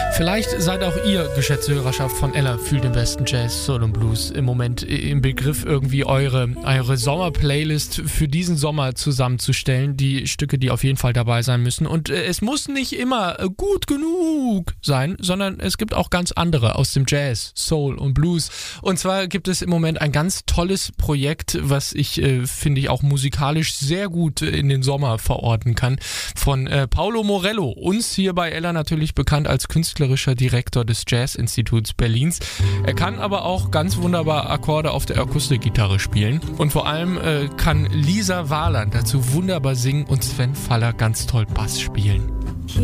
Vielleicht seid auch ihr, geschätzte Hörerschaft von Ella fühlt den besten Jazz, Soul und Blues im Moment im Begriff, irgendwie eure Sommer-Playlist für diesen Sommer zusammenzustellen. Die Stücke, die auf jeden Fall dabei sein müssen. Und es muss nicht immer gut genug sein, sondern es gibt auch ganz andere aus dem Jazz, Soul und Blues. Und zwar gibt es im Moment ein ganz tolles Projekt, was ich, finde ich, auch musikalisch sehr gut in den Sommer verorten kann, von Paolo Morello, uns hier bei Ella natürlich bekannt als künstlerischer Direktor des Jazz-Instituts Berlins. Er kann aber auch ganz wunderbar Akkorde auf der Akustikgitarre spielen. Und vor allem kann Lisa Wahland dazu wunderbar singen und Sven Faller ganz toll Bass spielen.